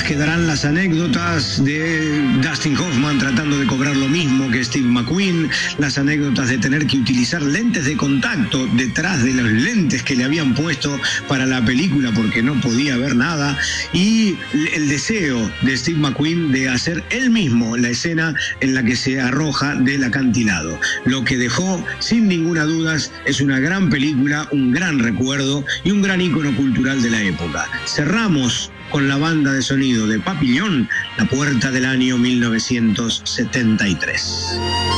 quedarán las anécdotas de Dustin Hoffman tratando de cobrar lo mismo que Steve McQueen, las anécdotas de tener que utilizar lentes de contacto detrás de los lentes que le habían puesto para la película porque no podía ver nada, y el deseo de Steve McQueen de hacer él mismo la escena en la que se arroja del acantilado. Lo que dejó, sin ninguna duda, es una gran película, un gran recuerdo y un gran ícono cultural de la época. Cerramos con la banda de sonido de Papillon, La Puerta del año 1973.